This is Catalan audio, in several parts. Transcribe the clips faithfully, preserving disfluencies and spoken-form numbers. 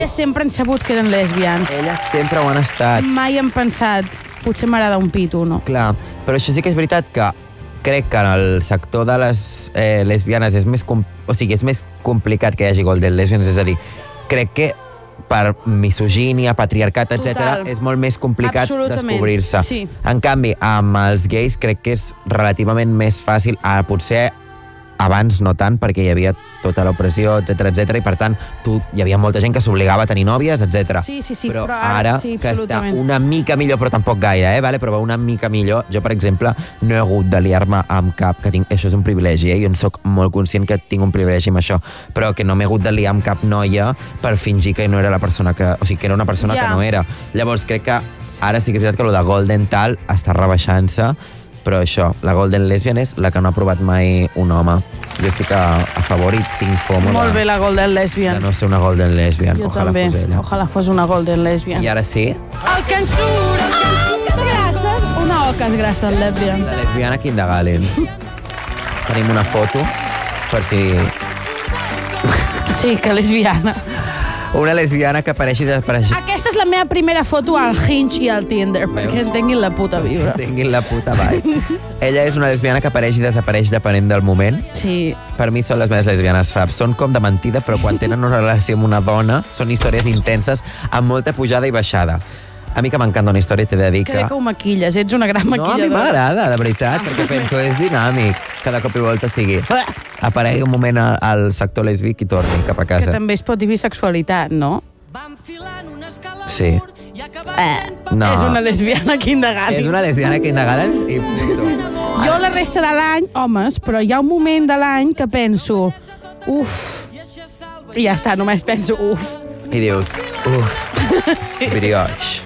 Sempre han sabut que eren lèsbians. Elles sempre ho han estat. Mai han pensat, potser m'agrada un pito, no? Clar, però això sí que és veritat que crec que en el sector de les eh, lesbianes és més, com... o sigui, és més complicat que hi hagi golden lesbians, és a dir, crec que per misogínia, patriarcat, etcètera, és molt més complicat descobrir-se. Sí. En canvi, amb els gais crec que és relativament més fàcil, ah, potser abans no tant, perquè hi havia tota l'opressió, etcètera, etcètera, i per tant tu, hi havia molta gent que s'obligava a tenir nòvies, etcètera. Sí, sí, sí, però, però ara, ara sí, que està absolutament. una mica millor, però tampoc gaire, eh? Vale? Però va una mica millor. Jo, per exemple, no he hagut de liar-me amb cap, que tinc... això és un privilegi, eh? Jo en soc molt conscient que tinc un privilegi amb això, però que no m'he hagut de liar amb cap noia per fingir que no era la persona que... O sigui, que era una persona Ja. que no era. Llavors, crec que ara sí que és veritat que el de Golden tal està rebaixant-se, però això, la Golden Lesbian és la que no ha provat mai un home. Jo estic a, a favor i tinc fomo Molt de, bé la Golden Lesbian. de no ser una Golden Lesbian. Jo Ojalà també. fos ella. Ojalà fos una Golden Lesbian. I ara sí, El que ens surt, el que ens surt. Oques grasses. Una oques grasses, lesbian. la lesbiana Kindergarten. Tenim una foto, per si... Sí, que lesbiana. Una lesbiana que apareix i desapareix. Aquesta és la meva primera foto al Hinge i al Tinder, perquè entenguin la puta vibra. Tinguin la puta vibe. Ella és una lesbiana que apareix i desapareix depenent del moment. Sí. Per mi són les meves lesbianes faves. Són com de mentida, però quan tenen una relació amb una dona són històries intenses amb molta pujada i baixada. A mi que m'encanta una història, t'he de dir que... Que bé que ho maquilles, ets una gran No, a mi maquilladora. m'agrada, de veritat, perquè penso, és dinàmic. Cada cop i volta sigui... Aparegui un moment al, al sector lèsbic i torni cap a Que casa. també es pot dir bisexualitat, no? Sí. Eh, No. És una lesbiana Kindergarten. És una lesbiana Kindergarten i punto. Jo la resta de l'any, homes, però hi ha un moment de l'any que penso, uf, i ja està, només penso, uf. I dius, uf, Sí. brioix.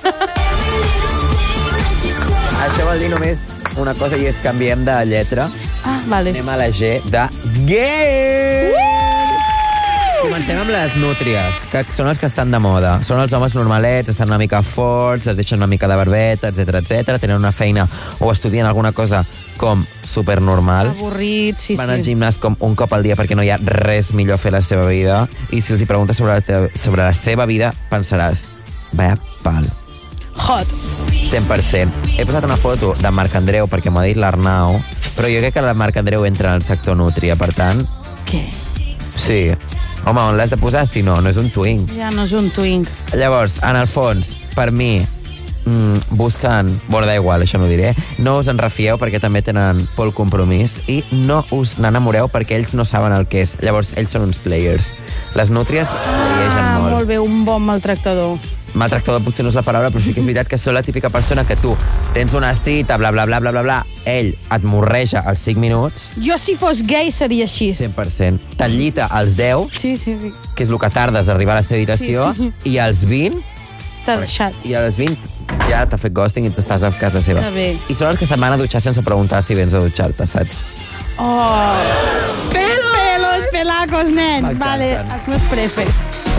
Això vol dir només una cosa i és canviem de lletra. Ah, vale. Anem a la G de gay! Comencem amb les nútries, que són els que estan de moda. Són els homes normalets, estan una mica forts, es deixen una mica de barbeta, etcètera, etcètera, tenen una feina o estudien alguna cosa com supernormal. Avorrit, sí, Van al sí. gimnàs com un cop al dia perquè no hi ha res millor a fer a la seva vida. I si els hi preguntes sobre la, teva, sobre la seva vida, pensaràs, vaya pal. Hot. cent per cent. He posat una foto de Marc Andreu perquè m'ha dit l'Arnau, però jo crec que la Marc Andreu entra en el sector nútria, per tant... Què? Sí. Home, on l'has de posar si no? No és un twink. Ja no és un twink. Llavors, en el fons, per mi, mm, busquen... Bueno, da igual, això no ho diré. No us en refieu perquè també tenen por al compromís i no us n'enamoreu perquè ells no saben el que és. Llavors, ells són uns players. Les nútries reien Ah, molt. molt bé, un bon maltractador. Maltractador potser no és la paraula, però sí que és veritat que són la típica persona que tu tens una cita, bla, bla, bla, bla, bla, bla, ell et morreja als cinc minuts, Jo, si fos gay, seria així. cent per cent. Te'n llita als deu, Sí, sí, sí. que és el que tardes d'arribar a la seva habitació, Sí, i als vint, T'ha deixat. i als vint ja t'ha fet ghosting i t'estàs a casa seva. Que bé. I són els que se'n van a dutxar sense preguntar si vens a dutxar-te, saps? Oh! Pelos! Pelos, pelacos, nen. M'encanten. Vale, els meus prefes.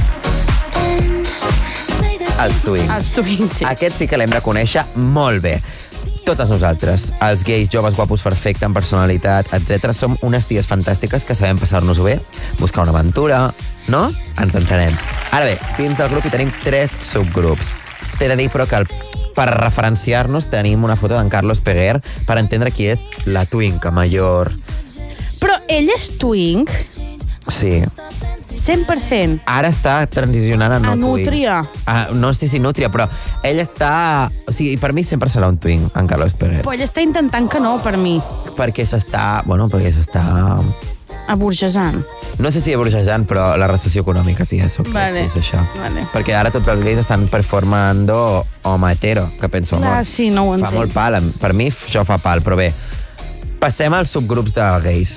Els twins. Els twins, sí. Aquest sí que l'hem de conèixer molt bé. Totes nosaltres, els gais, joves, guapos, perfectes, amb personalitat, etcètera, som unes ties fantàstiques que sabem passar-nos-ho bé, buscar una aventura, no? Ens entenem. Ara bé, dins del grup hi tenim tres subgrups. T'he de dir, però, que el, per referenciar-nos tenim una foto d'en Carlos Peguer per entendre qui és la twinca major. Però ell és twink? Sí. cent per cent. Ara està transicionant a no A twink. nútria. Ah, no sé si nútria, però ell està... O sigui, per mi sempre serà un twink, en Carlos Peguer. Però ell està intentant que no, per mi. Perquè s'està... Bueno, perquè s'està... Aburgesant. No sé si aburgejant, però la recessió econòmica, tia, sóc Vale. és això. Vale. Perquè ara tots els gais estan performando home hetero, que penso, home, Ah, sí, no ho fa entenc. molt pal. Per mi això fa pal, però bé. Passem als subgrups de gais.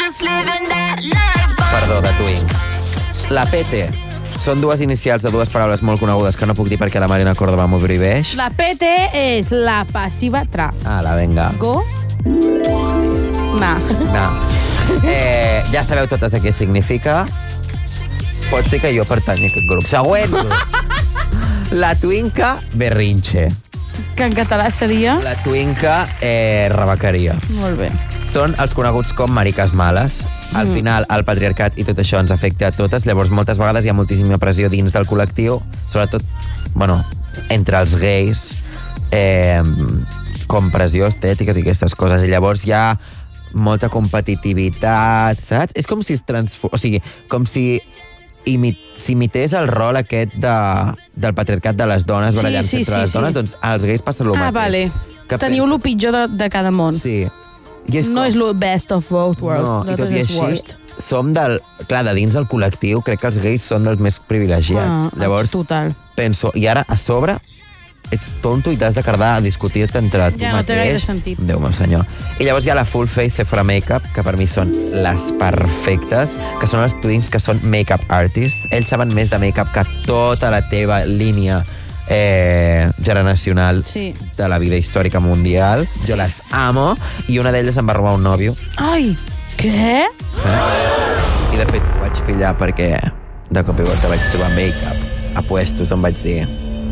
Perdó, de twins. La P T són dues inicials de dues paraules molt conegudes que no puc dir perquè la Marina Córdoba m'ho prohibeix. La P T és la passiva tra. Ala, venga. Go? Na. No. Eh, ja sabeu totes què significa. Pot ser que jo pertanyi a aquest grup. Següent grup. La twinca berrinche. Que en català seria... La twinca eh, rebequeria. Molt bé. Són els coneguts com mariques males. Al Mm. final, el patriarcat i tot això ens afecta a totes, llavors moltes vegades hi ha moltíssima pressió dins del col·lectiu, sobretot, bueno, entre els gais, eh, com pressió estètiques i aquestes coses, i llavors hi ha molta competitivitat, saps? És com si es transform... O sigui, com si imi... s'imités el rol aquest de... del patriarcat de les dones, Sí, barallant-se sí, entre sí, les sí. dones, doncs als gais passa el Ah, mateix. vale. Que Teniu pensa- el pitjor de, de cada món. Sí. I és No com... és el best of both worlds. No, i tot nosaltres i és així, worst. som del... Clar, de dins del col·lectiu, crec que els gais són dels més privilegiats. Ah, Llavors, total. penso, i ara, a sobre, ets tonto i t'has de quedar a discutir-te entre tu Ja, no té gaire mateix. sentit. Déu meu senyor. I llavors hi ha la full face Sephora Makeup, que per mi són les perfectes, que són els twins que són make-up artists. Ells saben més de make-up que tota la teva línia eh, generacional Sí. de la vida històrica mundial. Jo les amo, i una d'elles em va robar un nòvio. Ai, què? I de fet ho vaig pillar perquè de cop i volta vaig trobar make-up a puestos on vaig dir...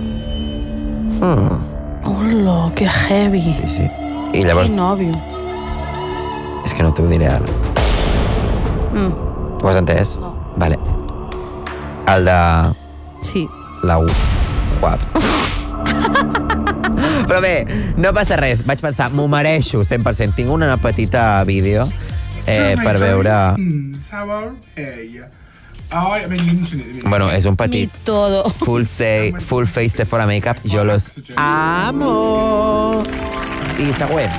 Hmm, Hola, que heavy. sí, sí. I llavors... Que nòvio. És que no t'ho diré ara. Mm, Ho has entès? No. Vale. El de sí. la U. Guap. Però bé, no passa res. Vaig pensar, m'ho mereixo cent per cent. Tinc una petita vídeo eh, per veure... Sour Hey. Ai, amb l'internet. Bueno, és un Mi petit todo. full, say, full face Sephora Makeup. Jo los amo. I següent.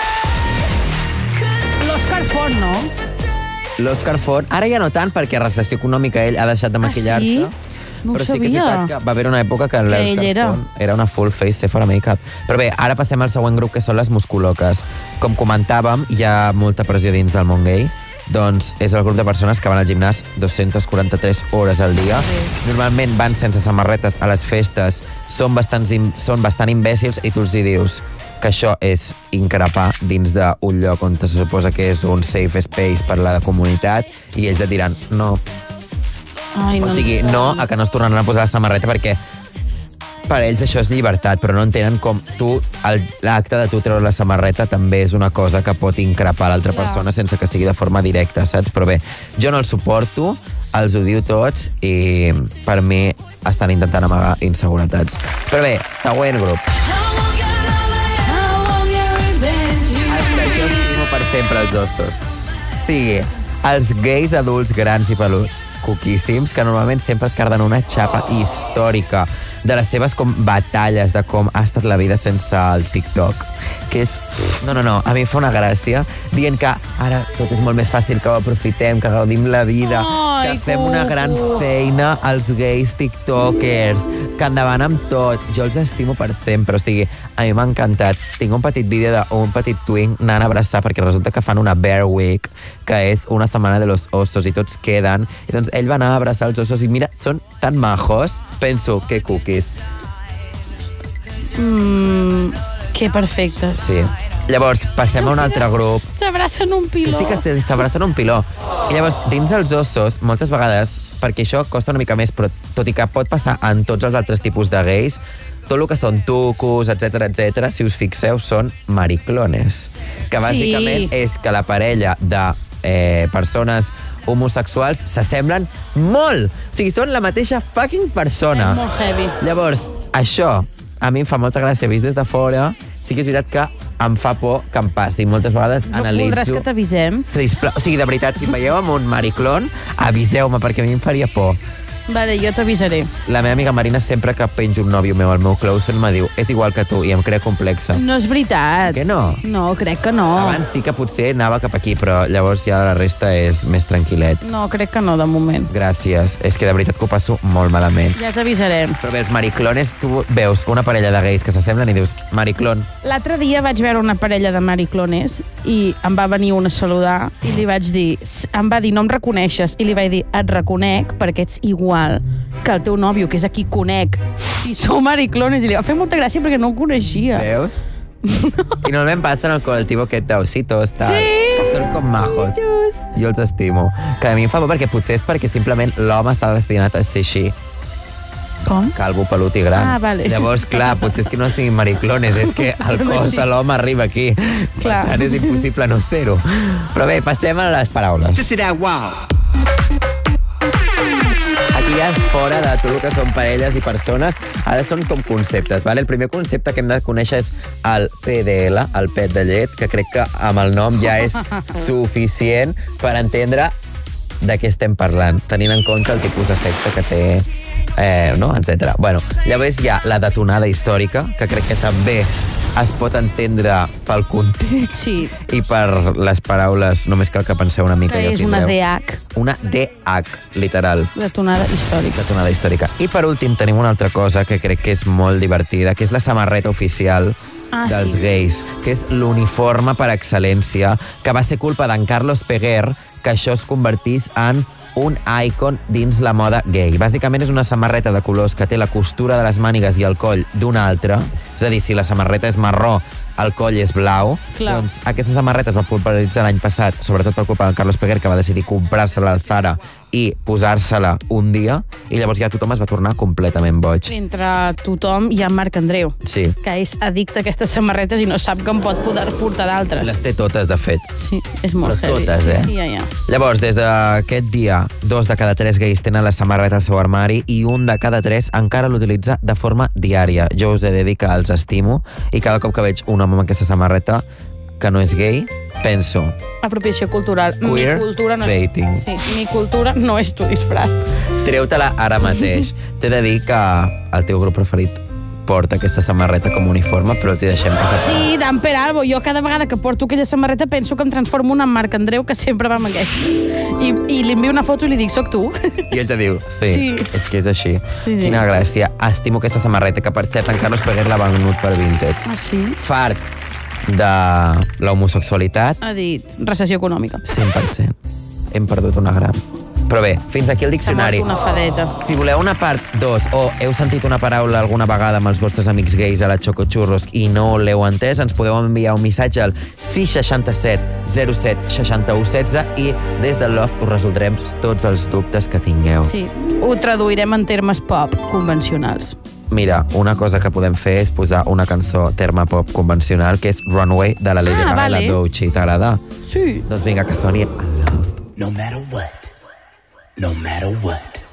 L'Òscar Font, no? L'Òscar Font, ara ja no tant, perquè recessió econòmica ell ha deixat de maquillar-se. Ah, sí? No ho però sí que és sabia. veritat que va haver una època que, Que l'Òscar ell era. Font era una full face Sephora Makeup. Però bé, ara passem al següent grup, que són les musculoques. Com comentàvem, hi ha molta pressió dins del món gay. Doncs és el grup de persones que van al gimnàs dues-centes quaranta-tres hores al dia. Normalment van sense samarretes a les festes, són, bastants, im- són bastant imbècils, i tu els hi dius que això és increpar dins d'un lloc on se suposa que és un safe space per la comunitat, i ells et diran no. Ai, O sigui, no a que no es tornaran a posar la samarreta, perquè per ells això és llibertat, però no entenen com tu, el- l'acte de tu treure la samarreta també és una cosa que pot increpar l'altra Clar. persona sense que sigui de forma directa, saps? Però bé, jo no els suporto, els odio tots, i per mi estan intentant amagar inseguretats. Però bé, següent grup. Els que jo estimo per sempre, els ossos. O sigui, els gais adults grans i peluts, coquíssims, que normalment sempre et carden una xapa històrica de les seves com batalles de com ha estat la vida sense el TikTok, que és... No, no, no, a mi em fa una gràcia dient que ara tot és molt més fàcil, que ho aprofitem, que gaudim la vida, Ai, que fem una gran Cuco. feina als gais tiktokers, que endavant amb tot. Jo els estimo per sempre, o sigui, a mi m'ha encantat. Tinc un petit vídeo d'un petit twin anant a abraçar, perquè resulta que fan una Bear Week, que és una setmana de los osos, i tots queden, i doncs ell va anar a abraçar els ossos, i mira, són tan majos, penso, que cookies. Mm, que perfectes. Sí. Llavors, passem a un altre grup, S'abracen un que piló. sí que se- s'abracen un piló. I llavors, dins els ossos, moltes vegades, perquè això costa una mica més, però tot i que pot passar en tots els altres tipus de gais, tot el que són tucos, etc etc, si us fixeu, són mariclones. Que Sí. bàsicament és que la parella de eh, persones homosexuals s'assemblen molt. O sigui, són la mateixa fucking persona. És molt heavy. Llavors, això a mi em fa molta gràcia vist des de fora. Sí que és veritat que em fa por que em passi. Moltes vegades No analitzo... voldràs que t'avisem? Sisplau, o sigui, de veritat, si em veieu amb un mariclon, aviseu-me, perquè a mi em faria por. Vale, jo t'avisaré. La meva amiga Marina, sempre que penjo un nòvio meu al meu close friend, me diu, és igual que tu, i em crea complexa. No és veritat. Que no? No, crec que no. Abans sí que potser anava cap aquí, però llavors ja la resta és més tranquil·let. No, crec que no, de moment. Gràcies. És que de veritat que ho passo molt malament. Ja t'avisarem. Però bé, els mariclones, tu veus una parella de gais que s'assemblen i dius, mariclon. L'altre dia vaig veure una parella de mariclones i em va venir un a saludar i li vaig dir, em va dir, no em reconeixes, i li vaig dir, et reconec perquè ets igual que el teu nòvio, que és a qui conec, i sou mariclones, i li va fer molta gràcia perquè no el coneixia. Veus? I normalment passa en el col·lectiu aquest d'ositos, tal, Sí! que són com majos. Just. Jo els estimo. Que a mi em fa por perquè potser és perquè simplement l'home està destinat a ser així. Com? Calvo, pelut i gran. Ah, vale. Llavors, clar, potser és que no siguin mariclones, és que el Són cos així. de l'home arriba aquí. Clar. Per tant, és impossible no ser-ho. Però bé, passem a les paraules. Just say that wow. Aquí ja és fora de tot el que són parelles i persones. Ara són com conceptes, vale? El primer concepte que hem de conèixer és el P D L, el pet de llet, que crec que amb el nom ja és suficient per entendre de què estem parlant, tenint en compte el tipus de sexe que té, eh, no? etcètera. Bueno, llavors hi ha la detonada històrica, que crec que també es pot entendre pel context Sí. i per les paraules, només cal que penseu una mica. Que i ho és una tindreu. D H, Una D H, literal. detonada històrica. Detonada històrica. I per últim tenim una altra cosa que crec que és molt divertida, que és la samarreta oficial Ah, dels sí. gais, que és l'uniforme per excel·lència, que va ser culpa d'en Carlos Peguer que això es convertís en un icon dins la moda gay. Bàsicament és una samarreta de colors que té la costura de les mànigues i el coll d'una altra. És a dir, si la samarreta és marró, el coll és blau. Clar. Doncs aquesta samarreta es va popularitzar l'any passat, sobretot per culpa de Carlos Peguer, que va decidir comprar-se-la al Zara i posar-se-la un dia, i llavors ja tothom es va tornar completament boig. Entre tothom hi ha Marc Andreu, Sí. que és addicte a aquestes samarretes i no sap que en pot poder portar d'altres. Les té totes, de fet. Sí, és molt Però heavy. totes, eh? Sí, sí, ja, ja. Llavors, des d'aquest dia, dos de cada tres gais tenen la samarreta al seu armari i un de cada tres encara l'utilitza de forma diària. Jo us he de dir que els estimo i cada cop que veig un home amb aquesta samarreta que no és gay, penso, Apropiació cultural. Queer mi cultura no baiting. és... Sí, mi cultura no és tu disfrat. treu-te-la ara mateix. T'he de dir que el teu grup preferit porta aquesta samarreta com a uniforme, però els hi deixem passar. Sí, Dan Peralbo. Jo cada vegada que porto aquella samarreta penso que em transformo en en Marc Andreu, que sempre va amb aquest. I, i li envio una foto i li dic, soc tu. I ell te diu, sí, Sí. és que és així. Sí, sí. Quina gràcia. Estimo aquesta samarreta, que per cert en Carlos Peguer l'ha venut per Vinted. Ah, sí? Fart de l'homosexualitat, Ha dit recessió econòmica. cent per cent. Hem perdut una gran. Però bé, fins aquí el S'ha diccionari. mort una fadeta. Si voleu una part dos o heu sentit una paraula alguna vegada amb els vostres amics gais a la Xocochurros i no l'heu entès, ens podeu enviar un missatge al sis seixanta-set zero set seixanta-u setze i des del Loft us resoldrem tots els dubtes que tingueu. Sí, ho traduirem en termes pop convencionals. Mira, una cosa que podem fer és posar una cançó terme pop convencional, que és Runway, de la Lady Ah, Gaga vale. i la Doechii. T'agrada? Sí. Doncs vinga, que soni a Loft. No matter what. No matter what.